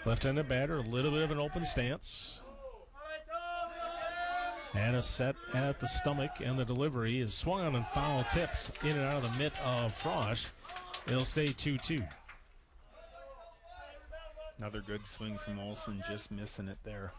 Left-handed batter, a little bit of an open stance. And a set at the stomach, and the delivery is swung on and foul tipped in and out of the mitt of Frosch. It'll stay 2-2. Another good swing from Olsen, just missing it there.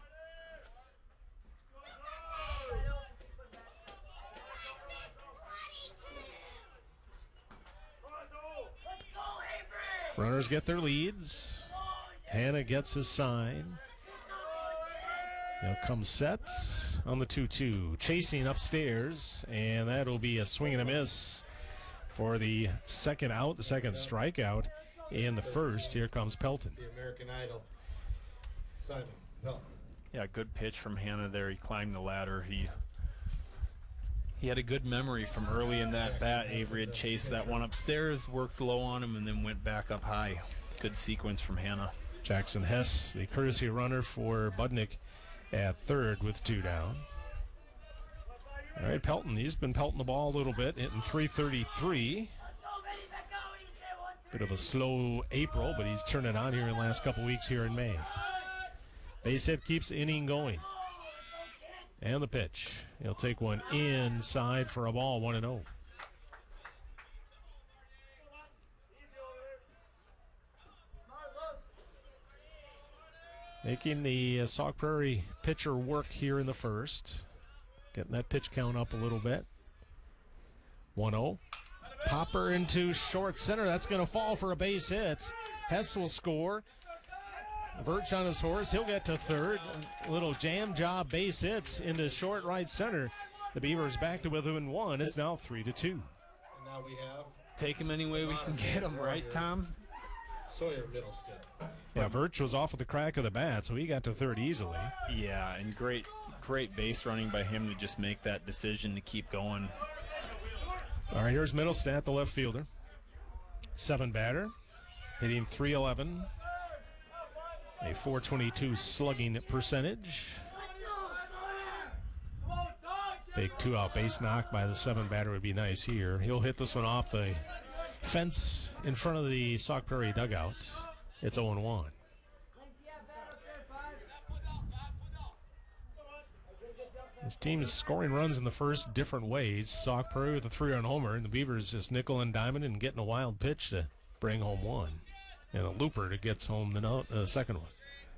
Runners get their leads. Hanna gets his sign. They'll come set on the 2-2. Chasing upstairs, and that'll be a swing and a miss for the second out, the second strikeout in the first. Here comes Pelton. The American Idol, Simon Pelton. Yeah, good pitch from Hanna there. He climbed the ladder. He had a good memory from early in that bat. Avery had chased that one upstairs, worked low on him, and then went back up high. Good sequence from Hanna. Jackson Hess, the courtesy runner for Budnick at third with 2 down. All right, Pelton, he's been pelting the ball a little bit, hitting .333. Bit of a slow April, but he's turned it on here in the last couple weeks here in May. Base hit keeps the inning going. And the pitch. He'll take one inside for a ball, 1-0. Making the Sauk Prairie pitcher work here in the first. Getting that pitch count up a little bit. 1-0. Popper into short center. That's going to fall for a base hit. Hess will score. Verch on his horse. He'll get to third. A little jam job base hit into short right center. The Beavers back to within 1. It's now 3-2. And now we have Take him any way we can get him, right, Tom? Sawyer Middlestead. Yeah, Verch was off with the crack of the bat, so he got to third easily. Yeah, and great base running by him to just make that decision to keep going. All right, here's Middlestead, the left fielder. 7 batter, hitting .311, a .422 slugging percentage. Big 2-out base knock by the 7 batter would be nice here. He'll hit this one off the fence in front of the Sauk Prairie dugout. It's 0-1. This team is scoring runs in the first different ways. Sauk Prairie with a 3-run homer, and the Beavers just nickel and diming and getting a wild pitch to bring home one, and a looper that gets home the second one.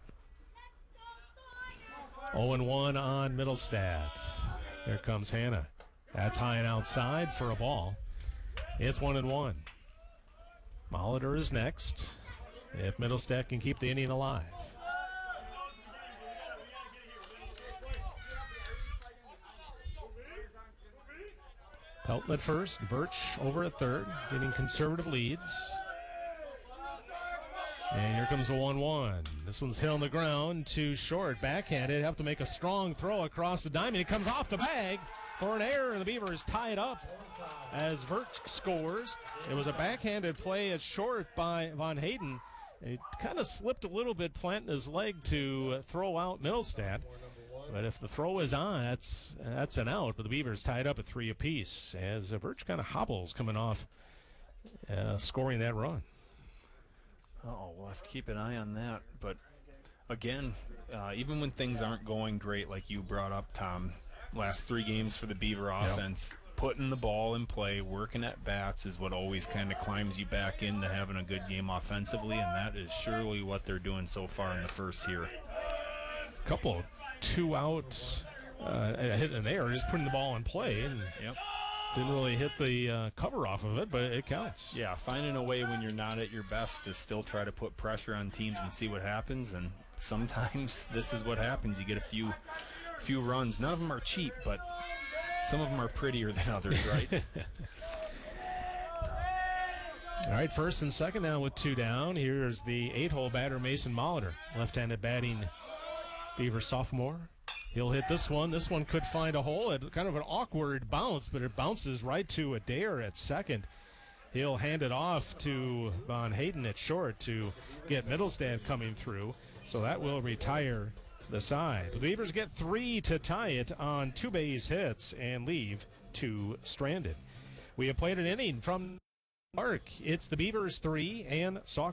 0-1 on Middlestead. Here comes Hanna. That's high and outside for a ball. It's 1-1. Molitor is next, if Middlestead can keep the inning alive. Pelton at first, Verch over at third, getting conservative leads. And here comes the 1-1. This one's hit on the ground, too short, backhanded. Have to make a strong throw across the diamond. It comes off the bag for an error, and the Beavers tie it up as Verch scores. It was a backhanded play at short by Von Hayden. It kind of slipped a little bit, planting his leg to throw out Middlestead. But if the throw is on, that's an out. But the Beavers tied up at 3 apiece as Verch kind of hobbles coming off scoring that run. Oh, we'll have to keep an eye on that. But again, even when things aren't going great, like you brought up, Tom, last 3 games for the Beaver offense, putting the ball in play, working at bats is what always kind of climbs you back into having a good game offensively, and that is surely what they're doing so far in the first here. Couple of 2-out hit an error, just putting the ball in play, and didn't really hit the cover off of it, but it counts. Yeah, finding a way when you're not at your best to still try to put pressure on teams and see what happens, and sometimes this is what happens. You get a few runs. None of them are cheap, but some of them are prettier than others, right? All right, first and second now with 2 down. Here's the 8-hole batter, Mason Molitor. Left-handed batting Beaver sophomore. He'll hit this one. This one could find a hole. It kind of an awkward bounce, but it bounces right to Adair at second. He'll hand it off to Von Hayden at short to get Middlestead coming through. So that will retire the side. The Beavers get 3 to tie it on 2 base hits and leave 2 stranded. We have played an inning from Park. It's the Beavers 3 and Sauk